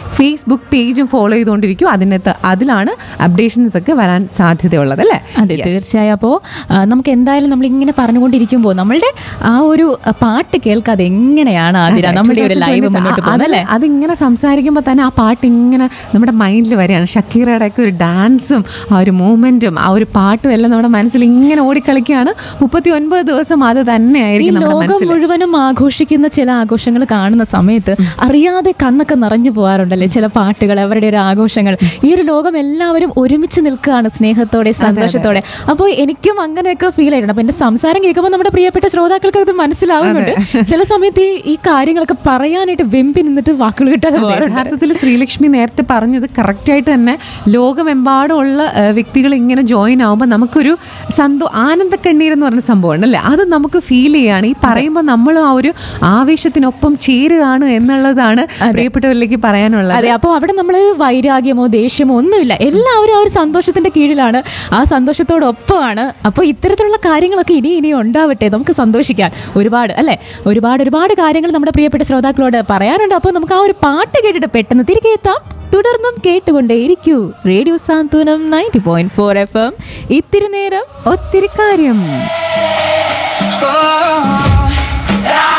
Facebook പേജും follow ചെയ്തുകൊണ്ടിരിക്കും. അതിലാണ് അപ്ഡേഷൻസ് ഒക്കെ വരാൻ സാധ്യതയുള്ളത് അല്ലേ? അതെ, തീർച്ചയായും. അപ്പോൾ നമുക്ക് എന്തായാലും നമ്മളിങ്ങനെ പറഞ്ഞുകൊണ്ടിരിക്കുമ്പോൾ നമ്മളുടെ ആ ഒരു പാട്ട് കേൾക്കാതെ എങ്ങനെയാണ് ആതിര നമ്മുടെ ഒരു ലൈവ് മുന്നോട്ട് പോകുന്നത് അല്ലേ? അതിങ്ങനെ സംസാരിക്കുമ്പോൾ തന്നെ ആ പാട്ട് ഇങ്ങനെ നമ്മുടെ മൈൻഡിൽ വരികയാണ്. ഷക്കീറയുടെ ഒക്കെ ഒരു ഡാൻസും ആ ഒരു മൂവ്മെന്റും ആ ഒരു പാട്ടും എല്ലാം നമ്മുടെ മനസ്സിൽ ഇങ്ങനെ ഓടിക്കളിക്കുകയാണ്. 39 ദിവസം അത് തന്നെയായിരിക്കും നമ്മുടെ ലോകം മനസ്സിൽ. മുഴുവനും ആഘോഷിക്കുന്ന ചില ആഘോഷങ്ങൾ കാണുന്ന സമയത്ത് അറിയാതെ കണ്ണൊക്കെ നിറഞ്ഞു പോകാറുണ്ടല്ലേ ചില പാട്ടുകൾ, അവരുടെ ഒരു ആഘോഷങ്ങൾ. ഈ ഒരു ലോകം എല്ലാവരും ഒരുമിച്ച് നിൽക്കുകയാണ് സ്നേഹത്തോടെ, സന്തോഷത്തോടെ. അപ്പോൾ എനിക്കും അങ്ങനെയൊക്കെ ഫീൽ ആയിട്ടുണ്ട്. അപ്പൊ എന്റെ സംസാരം കേൾക്കുമ്പോൾ നമ്മുടെ പ്രിയപ്പെട്ട ശ്രോതാക്കൾക്ക് അത് മനസ്സിലാവുന്നുണ്ട്. ചില സമയത്ത് ഈ കാര്യങ്ങളൊക്കെ പറയാനായിട്ട് വെമ്പി നിന്നിട്ട് വാക്കുകൾ കിട്ടാതെ പോകാറുണ്ട്. യഥാർത്ഥത്തിൽ ശ്രീലക്ഷ്മി നേരത്തെ പറഞ്ഞത് കറക്റ്റായിട്ട് തന്നെ ലോകമെമ്പാടുമുള്ള വ്യക്തികൾ ഇങ്ങനെ ജോയിൻ ആവുമ്പോൾ നമുക്കൊരു ആനന്ദക്കണ്ണീരെന്ന് പറഞ്ഞ സംഭവമാണ് അല്ലേ? അത് നമുക്ക് ഫീൽ ചെയ്യാണ്. ഈ പറയുമ്പോൾ നമ്മൾ ആ ഒരു ആവേശത്തിനൊപ്പം ചേരുകയാണ് എന്നുള്ളതാണ് പ്രിയപ്പെട്ടവരിലേക്ക് പറയാനുള്ളത്. അതെ, അപ്പോൾ അവിടെ നമ്മളൊരു വൈരാഗ്യമോ ദേഷ്യമോ ഒന്നുമില്ല. എല്ലാവരും ആ ഒരു സന്തോഷത്തിന്റെ കീഴിലാണ്, ആ സന്തോഷത്തോടൊപ്പമാണ്. അപ്പോൾ ഇത്തരത്തിലുള്ള കാര്യങ്ങളൊക്കെ ഇനി ഉണ്ടാവട്ടെ, നമുക്ക് സന്തോഷിക്കാൻ ഒരുപാട് അല്ലേ, ഒരുപാട് കാര്യങ്ങൾ നമ്മുടെ പ്രിയപ്പെട്ട ശ്രോതാക്കളോട് പറയാനുണ്ട്. അപ്പോൾ നമുക്ക് ആ ഒരു പാട്ട് കേട്ടിട്ട് പെട്ടെന്ന് തിരികെ എത്താം. തുടർന്നും കേട്ടുകൊണ്ടേയിരിക്കൂ റേഡിയോ സാന്ത്വനം 90.4 FM. ഇത്തിരി നേരം ഒത്തിരി കാര്യം.